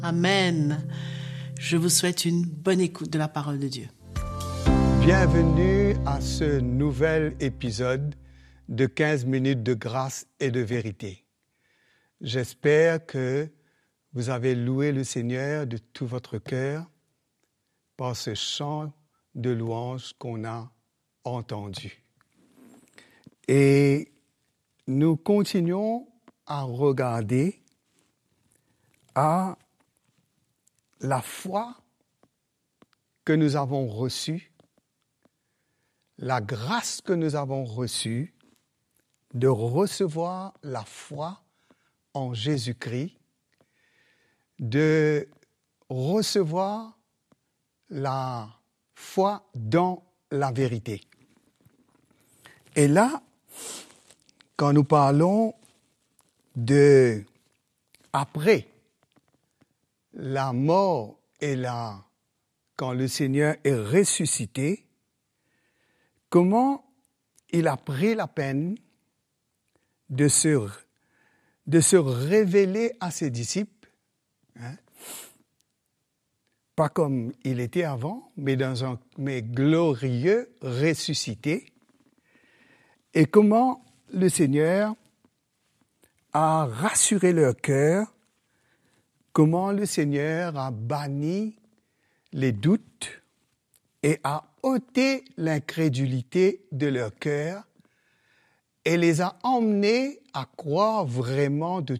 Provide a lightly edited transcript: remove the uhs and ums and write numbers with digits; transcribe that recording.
Amen. Je vous souhaite une bonne écoute de la parole de Dieu. Bienvenue à ce nouvel épisode de 15 minutes de grâce et de vérité. J'espère que vous avez loué le Seigneur de tout votre cœur par ce chant de louange qu'on a entendu. Et nous continuons à regarder à la foi que nous avons reçue, la grâce que nous avons reçue de recevoir la foi en Jésus-Christ, de recevoir la foi dans la vérité. Et là, quand nous parlons de après la mort et quand le Seigneur est ressuscité, comment il a pris la peine de se révéler à ses disciples, pas comme il était avant, mais mais glorieux, ressuscité, et comment le Seigneur a rassuré leur cœur, comment le Seigneur a banni les doutes et a ôté l'incrédulité de leur cœur et les a emmenés à croire vraiment de